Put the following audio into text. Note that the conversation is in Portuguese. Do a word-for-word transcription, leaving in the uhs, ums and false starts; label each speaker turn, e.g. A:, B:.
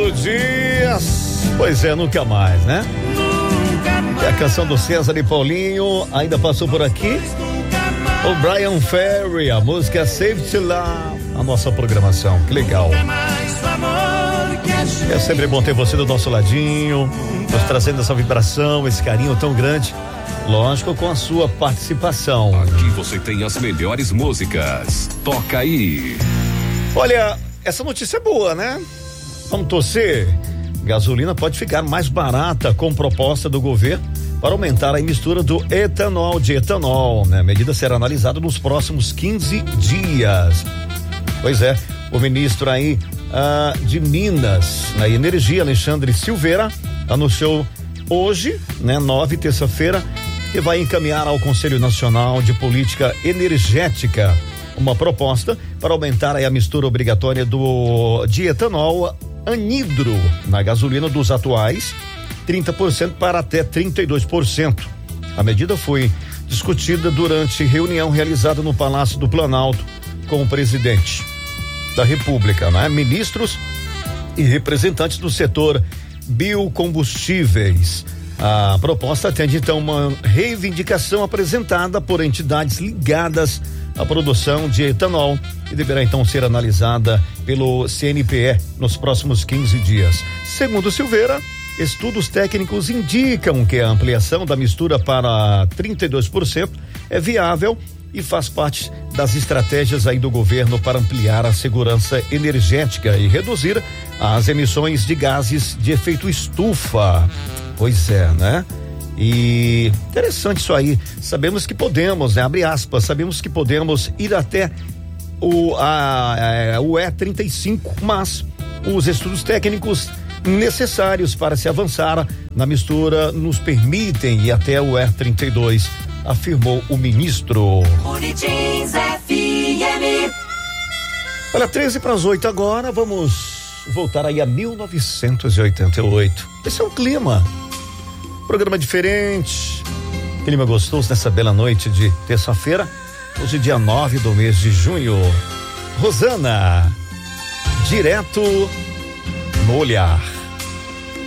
A: quatro dias. Pois é, nunca mais, né? E a canção do César e Paulinho ainda passou por aqui. O Brian Ferry, a música Save to Love, a nossa programação. Que legal. É sempre bom ter você do nosso ladinho, nos trazendo essa vibração, esse carinho tão grande. Lógico, com a sua participação.
B: Aqui você tem as melhores músicas. Toca aí.
A: Olha, essa notícia é boa, né? Vamos torcer. Gasolina pode ficar mais barata com proposta do governo para aumentar a mistura do etanol, de etanol, né? A medida será analisada nos próximos quinze dias. Pois é, o ministro aí ah, de Minas, na Energia, Alexandre Silveira, anunciou hoje, né, nove, terça-feira, que vai encaminhar ao Conselho Nacional de Política Energética uma proposta para aumentar aí a mistura obrigatória do de etanol anidro na gasolina dos atuais trinta por cento para até trinta e dois por cento. A medida foi discutida durante reunião realizada no Palácio do Planalto com o presidente da República, né? Ministros e representantes do setor biocombustíveis. A proposta atende então uma reivindicação apresentada por entidades ligadas à produção de etanol e deverá então ser analisada pelo C N P E nos próximos quinze dias. Segundo Silveira, estudos técnicos indicam que a ampliação da mistura para trinta e dois por cento é viável e faz parte das estratégias aí do governo para ampliar a segurança energética e reduzir as emissões de gases de efeito estufa. Pois é, né? E interessante isso aí. Sabemos que podemos, né? Abre aspas, sabemos que podemos ir até o, a, a, o E trinta e cinco, mas os estudos técnicos necessários para se avançar na mistura nos permitem ir até o E trinta e dois, afirmou o ministro.
C: Boletins F M.
A: Olha, treze para as oito agora, vamos voltar aí a mil novecentos e oitenta e oito. Esse é o clima. Programa diferente, clima gostoso nessa bela noite de terça-feira, hoje dia nove do mês de junho. Rosana, direto no olhar.